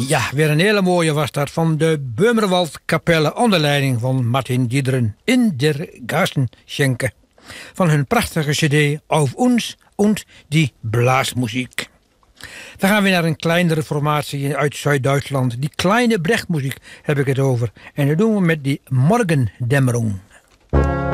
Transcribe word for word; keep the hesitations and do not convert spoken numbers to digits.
Ja, weer een hele mooie was dat van de Böhmerwald-kapelle onder leiding van Martin Diederen in der Gassenschenke. Van hun prachtige cd Auf uns und die Blaasmuziek. Dan gaan we naar een kleinere formatie uit Zuid-Duitsland. Die kleine Brechtmuziek heb ik het over. En dat doen we met die Morgendämmerung.